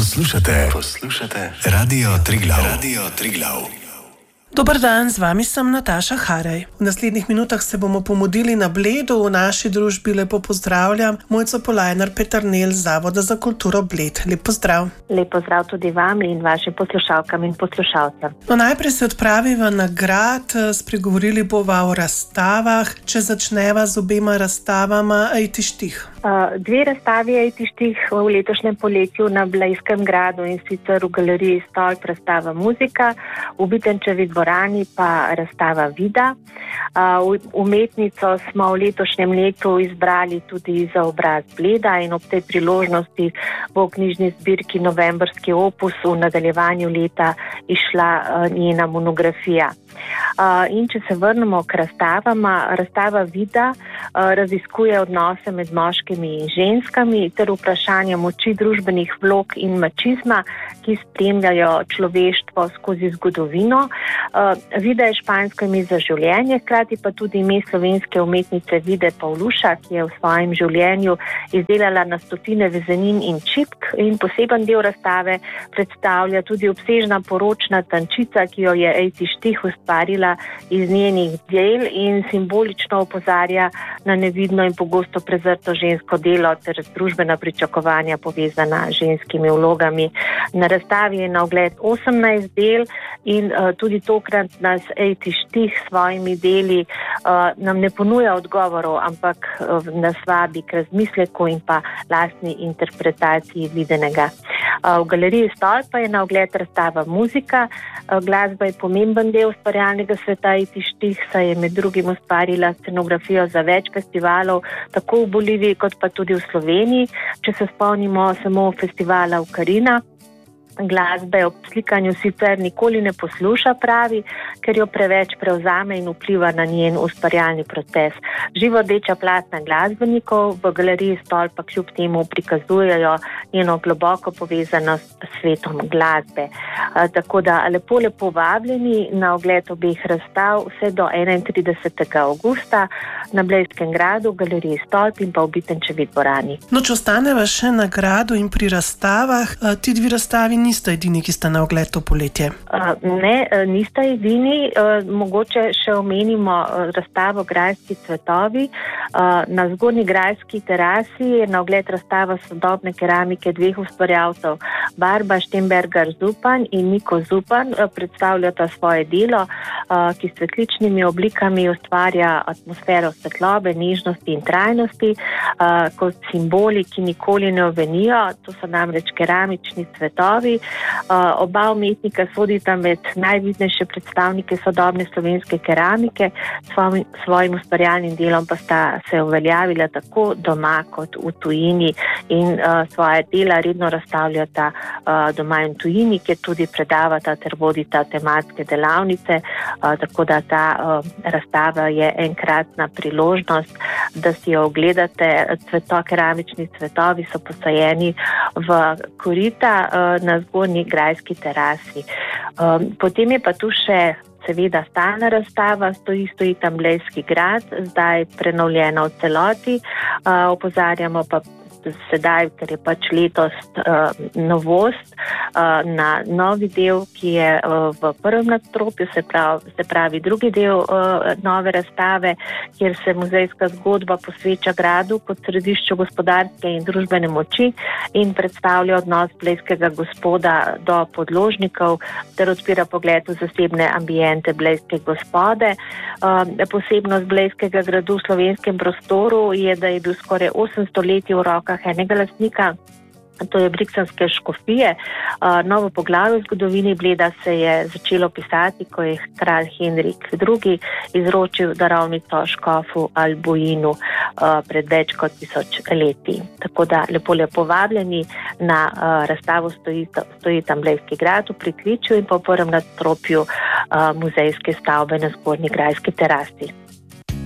Poslušate Radio Triglav. Dober dan, z vami sem Nataša Haraj. V naslednjih minutah se bomo pomudili na Bledu. V naši družbi lepo pozdravljam Mojco Polajnar Peternelj z Zavoda za kulturo Bled. Lep pozdrav. Lep pozdrav tudi vam in vašim poslušalkam in poslušalcem. No, najprej se odpraviva na grad, spregovorili bova o razstavah. Če začneva z obema razstavama, Ejti štih. Dve razstavi Ejti štih v letošnjem poletju na Blejskem gradu, in sicer v galeriji Stolp razstava Muzika, v Bitenčevi dvorani pa razstava Vida. Umetnico smo v letošnjem letu izbrali tudi za obraz Bleda in ob tej priložnosti bo v knjižni zbirki Novembrski opus v nadaljevanju leta išla njena monografija. In če se vrnemo k razstavama, razstava Vida raziskuje odnose med moškimi in ženskami ter vprašanja moči družbenih vlog in mačizma, ki spremljajo človeštvo skozi zgodovino. Vida je špansko ime za življenje, hkrati pa tudi ime slovenske umetnice Vide Pavluša, ki je v svojem življenju izdelala na stotine vezenin in čipk, in poseben del razstave predstavlja tudi obsežna poročna tančica, ki jo je Ejti štih ustvarila iz njenih del in simbolično opozarja na nevidno in pogosto prezrto žensko delo ter družbena pričakovanja povezana z ženskimi vlogami. Na razstavi je na ogled 18 del in tudi tokrat nas Ejti štih s svojimi deli nam ne ponuja odgovorov, ampak nas vabi k razmisleku in pa lastni interpretaciji videnega. V galeriji Stolp pa je na ogled razstava Muzika. Glasba je pomemben del ustvarjalnega sveta Ejti štih, saj je med drugim ustvarila scenografijo za več festivalov, tako v Boliviji kot pa tudi v Sloveniji. Če se spomnimo samo festivala Okarina, glasbe ob slikanju sicer nikoli ne posluša, pravi, ker jo preveč prevzame in vpliva na njen ustvarjalni proces. Živodeča platna glasbenikov v galeriji Stolp pa kljub temu prikazujejo njeno globoko povezanost s svetom glasbe. Tako da lepo vabljeni na ogled obeh razstav vse do 31. avgusta na Blejskem gradu, v galeriji Stolp in pa v Bitenčevi dvorani. No, če ostaneva še na gradu in pri razstavah, ti dve razstavi nista edini, ki sta na ogled to poletje. Ne, nista edini. Mogoče še omenimo razstavo Grajski cvetovi. Na Zgornji grajski terasi je na ogled razstava sodobne keramike dveh ustvarjalcev. Barba Štembergar Zupan in Niko Zupan predstavljata svoje delo, ki s cvetličnimi oblikami ustvarja atmosfero svetlobe, nežnosti in trajnosti, kot simboli, ki nikoli ne ovenijo. To so namreč keramični cvetovi. Oba umetnika sodita med najvidnejše predstavnike sodobne slovenske keramike, svojim ustvarjalnim delom pa sta se uveljavila tako doma kot v tujini in svoje dela redno razstavljata doma in tujini, kjer tudi predavata ter vodita tematske delavnice, tako da ta razstava je enkratna priložnost, da si jo ogledate. Keramični cvetovi so posajeni v korita na Zgornji grajski terasi. Potem je pa tu še seveda stalna razstava, stoji tam Blejski grad, zdaj prenovljena v celoti. Opozarjamo pa sedaj, ker je pač letos novost, na novi del, ki je v prvem nadstropju, se pravi drugi del nove razstave, kjer se muzejska zgodba posveča gradu kot središču gospodarske in družbene moči in predstavlja odnos blejskega gospoda do podložnikov ter odpira pogled v zasebne ambiente blejske gospode. Posebnost Blejskega gradu v slovenskem prostoru je, da je bil skoraj 800 let v rokah enega lastnika, to je briksenske škofije. Novo poglavje v zgodovini Bleda se je začelo pisati, ko je kralj Henrik II. Izročil darovnico škofu Albuinu pred več kot 1000 leti. Tako da lepo povabljeni na razstavo stoji tam Blejski grad v pritličju in po prvem nadstropju muzejske stavbe na Zgornji grajski terasi.